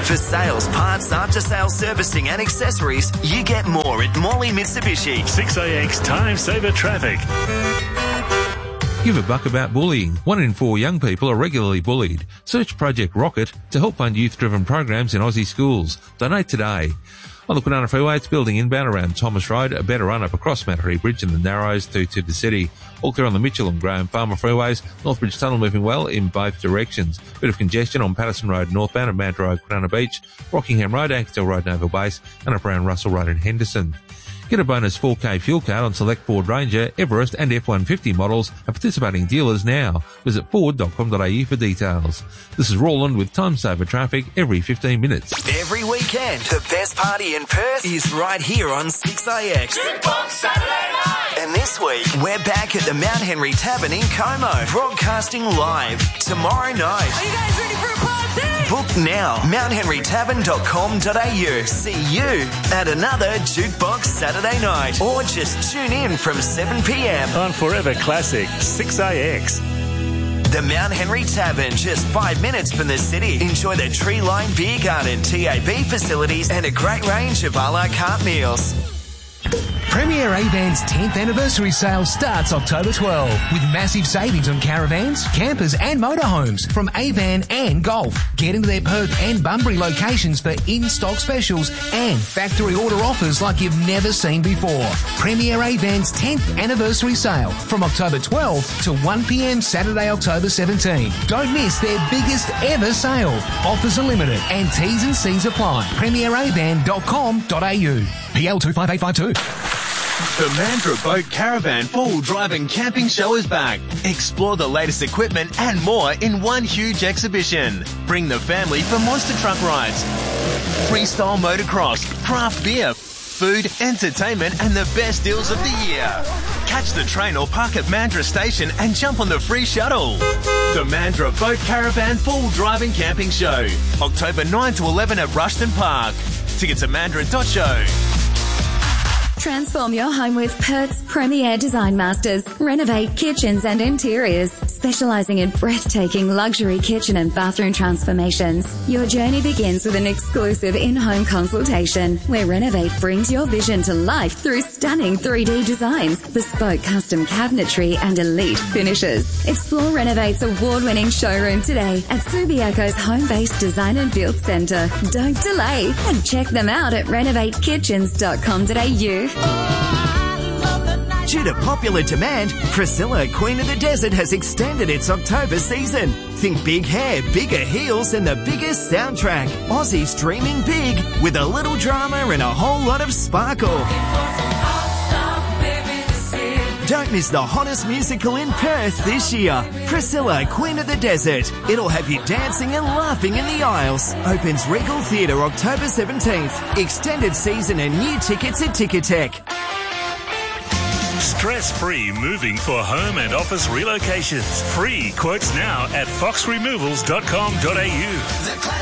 For sales, parts, after-sales servicing and accessories, you get more at Morley Mitsubishi. 6AX Time Saver Traffic. Give a buck about bullying. 1 in 4 young people are regularly bullied. Search Project Rocket to help fund youth-driven programs in Aussie schools. Donate today. On the Kwinana Freeway, it's building inbound around Thomas Road, a better run-up across Mattery Bridge and the Narrows through to the city. All clear on the Mitchell and Graham Farmer freeways. Northbridge Tunnel moving well in both directions. Bit of congestion on Patterson Road northbound at Mount Road, Kwinana Beach, Rockingham Road, Anksdale Road, Naval Base, and up around Russell Road in Henderson. Get a bonus 4K fuel card on select Ford Ranger, Everest and F-150 models at participating dealers now. Visit ford.com.au for details. This is Roland with Time Saver Traffic every 15 minutes. Every weekend, the best party in Perth is right here on 6AX. Jukebox Saturday night! And this week, we're back at the Mount Henry Tavern in Como, broadcasting live tomorrow night. Are you guys ready for a party? Book now, mountenrytavern.com.au. See you at another Jukebox Saturday night. Or just tune in from 7 p.m. On Forever Classic, 6AX. The Mount Henry Tavern, just 5 minutes from the city. Enjoy the tree-lined beer garden, TAB facilities, and a great range of a la carte meals. Premier Avan's 10th anniversary sale starts October 12 with massive savings on caravans, campers and motorhomes from Avan and Golf. Get into their Perth and Bunbury locations for in-stock specials and factory order offers like you've never seen before. Premier Avan's 10th anniversary sale from October 12 to 1 p.m. Saturday, October 17. Don't miss their biggest ever sale. Offers are limited and T's and C's apply. premieravan.com.au. PL 25852. The Mandurah Boat Caravan 4-wheel drive and camping show is back. Explore the latest equipment and more in one huge exhibition. Bring the family for monster truck rides, freestyle motocross, craft beer, food, entertainment and the best deals of the year. Catch the train or park at Mandurah Station and jump on the free shuttle. The Mandurah Boat Caravan 4-wheel drive and camping show. October 9 to 11 at Rushton Park. Tickets at mandurah.show. Transform your home with Perth's premier design masters. Renovate kitchens and interiors, specialising in breathtaking luxury kitchen and bathroom transformations. Your journey begins with an exclusive in-home consultation where Renovate brings your vision to life through stunning 3D designs, bespoke custom cabinetry and elite finishes. Explore Renovate's award-winning showroom today at Subiaco's home-based design and build centre. Don't delay and check them out at renovatekitchens.com.au. Due to popular demand, Priscilla, Queen of the Desert, has extended its October season. Think big hair, bigger heels, and the biggest soundtrack. Aussies dreaming big with a little drama and a whole lot of sparkle. Don't miss the hottest musical in Perth this year. Priscilla, Queen of the Desert. It'll have you dancing and laughing in the aisles. Opens Regal Theatre October 17th. Extended season and new tickets at Ticketek. Stress-free moving for home and office relocations. Free quotes now at foxremovals.com.au.